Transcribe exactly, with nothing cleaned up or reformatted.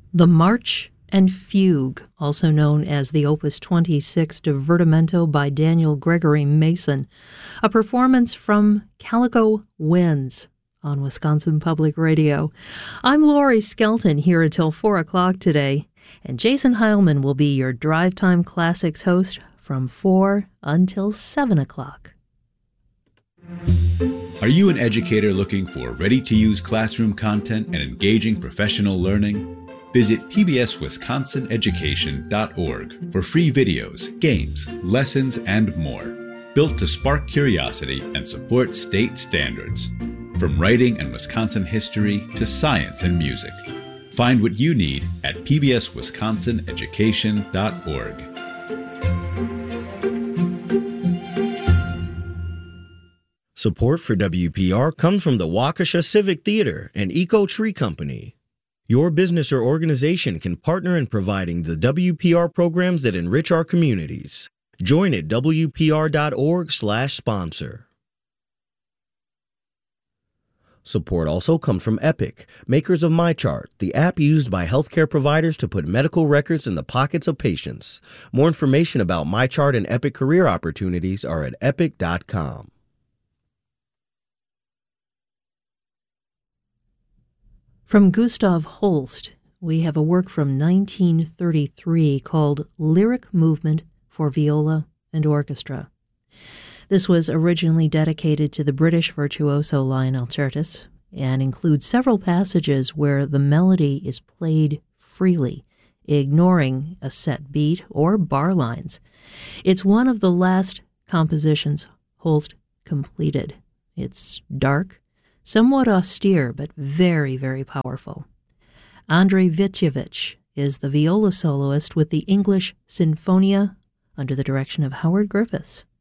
The March and Fugue, also known as the Opus twenty-six Divertimento by Daniel Gregory Mason, a performance from Calico Winds on Wisconsin Public Radio. I'm Lori Skelton, here until four o'clock today, and Jason Heilman will be your Drive Time Classics host from four until seven o'clock. Are you an educator looking for ready-to-use classroom content and engaging professional learning? Visit P B S Wisconsin Education dot org for free videos, games, lessons, and more, built to spark curiosity and support state standards. From writing and Wisconsin history to science and music. Find what you need at P B S Wisconsin Education dot org. Support for W P R comes from the Waukesha Civic Theater and Eco Tree Company. Your business or organization can partner in providing the W P R programs that enrich our communities. Join at W P R dot org slash sponsor. Support also comes from Epic, makers of MyChart, the app used by healthcare providers to put medical records in the pockets of patients. More information about MyChart and Epic career opportunities are at epic dot com. From Gustav Holst, we have a work from nineteen thirty-three called Lyric Movement for Viola and Orchestra. This was originally dedicated to the British virtuoso Lionel Curtis and includes several passages where the melody is played freely, ignoring a set beat or bar lines. It's one of the last compositions Holst completed. It's dark, somewhat austere, but very, very powerful. Andrei Vityevich is the viola soloist with the English Sinfonia under the direction of Howard Griffiths.